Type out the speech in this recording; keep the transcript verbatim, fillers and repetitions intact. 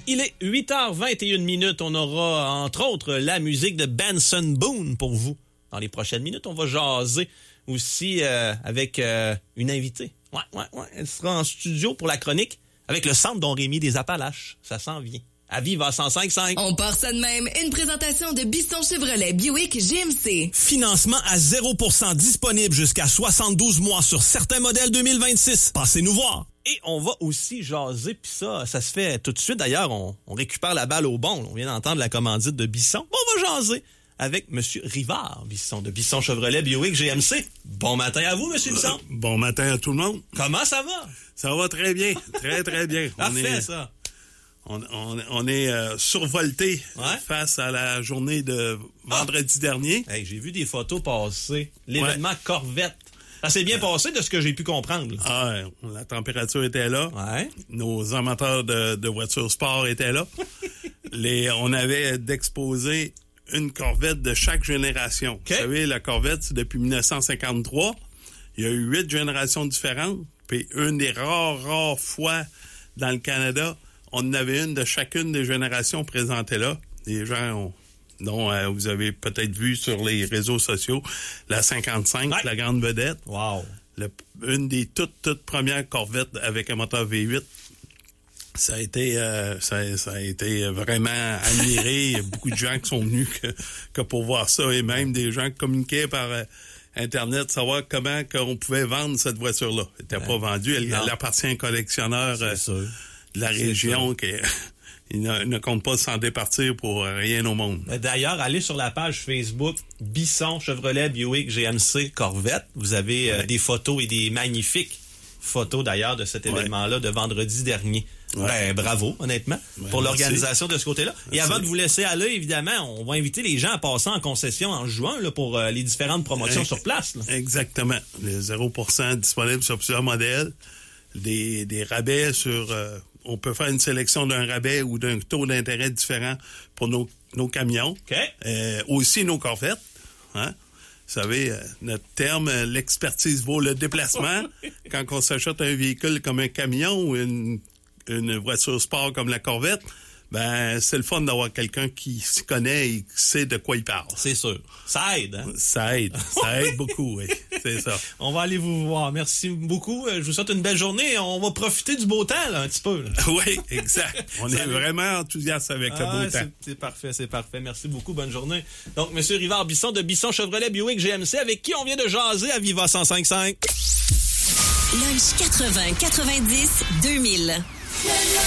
Il est huit heures vingt et une minutes. On aura, entre autres, la musique de Benson Boone pour vous. Dans les prochaines minutes, on va jaser aussi euh, avec euh, une invitée. Ouais, ouais, ouais. Elle sera en studio pour la chronique avec le Centre Don Rémy des Appalaches. Ça s'en vient. À Viva cent cinq cinq. On part ça de même. Une présentation de Bisson Chevrolet Buick G M C. Financement à zéro pour cent disponible jusqu'à soixante-douze mois sur certains modèles deux mille vingt-six. Passez nous voir. Et on va aussi jaser, puis ça, ça se fait tout de suite. D'ailleurs, on, on récupère la balle au bon. On vient d'entendre la commandite de Bisson. Bon, on va jaser avec M. Rivard Bisson de Bisson Chevrolet Buick G M C. Bon matin à vous, M. Bisson. Euh, bon matin à tout le monde. Comment ça va? Ça va très bien, très très bien. Parfait, on est, ça. On, on, on est euh, survolté ouais. face à la journée de vendredi ah. dernier. Hey, j'ai vu des photos passer. L'événement ouais. Corvette. Ça s'est bien passé de ce que j'ai pu comprendre. Ah, la température était là. Ouais. Nos amateurs de, de voitures sport étaient là. Les, on avait d'exposer une Corvette de chaque génération. Okay. Vous savez, la Corvette, c'est depuis dix-neuf cent cinquante-trois. Il y a eu huit générations différentes. Puis une des rares, rares fois dans le Canada, on en avait une de chacune des générations présentées là. Les gens ont... dont euh, vous avez peut-être vu sur les réseaux sociaux, la cinquante-cinq, ouais. la grande vedette. Wow. Le, une des toutes, toutes premières Corvettes avec un moteur V huit. Ça a été, euh, ça, ça a été vraiment admiré. Il y a beaucoup de gens qui sont venus que, que pour voir ça, et même des gens qui communiquaient par euh, Internet, savoir comment on pouvait vendre cette voiture-là. Elle n'était ouais. pas vendue. Elle, elle appartient à un collectionneur euh, de la C'est région qui il ne, ne compte pas s'en départir pour rien au monde. D'ailleurs, allez sur la page Facebook Bisson Chevrolet Buick G M C Corvette. Vous avez ouais. euh, des photos et des magnifiques photos d'ailleurs de cet événement-là ouais. de vendredi dernier. Ouais. Ben, bravo, honnêtement, ouais, pour l'organisation merci. de ce côté-là. Et merci. Avant de vous laisser aller, évidemment, on va inviter les gens à passer en concession en juin là, pour euh, les différentes promotions ouais. sur place. Là. Exactement. Les zéro pour cent disponibles sur plusieurs modèles. Des, des rabais sur... Euh, on peut faire une sélection d'un rabais ou d'un taux d'intérêt différent pour nos, nos camions. Okay. Euh, aussi nos Corvettes. Hein? Vous savez, euh, notre terme, euh, l'expertise vaut le déplacement. Quand on s'achète un véhicule comme un camion ou une, une voiture sport comme la Corvette, ben c'est le fun d'avoir quelqu'un qui s'y connaît et qui sait de quoi il parle. C'est sûr. Ça aide, hein? Ça aide. Ça aide beaucoup, oui. C'est ça. On va aller vous voir. Merci beaucoup. Je vous souhaite une belle journée. On va profiter du beau temps, là, un petit peu. Là. Oui, exact. On est vraiment enthousiaste avec ah, le beau c'est, temps. C'est parfait, c'est parfait. Merci beaucoup. Bonne journée. Donc, M. Rivard Bisson de Bisson Chevrolet Buick G M C, avec qui on vient de jaser à Viva cent cinq cinq. Lunch quatre-vingts quatre-vingt-dix deux mille.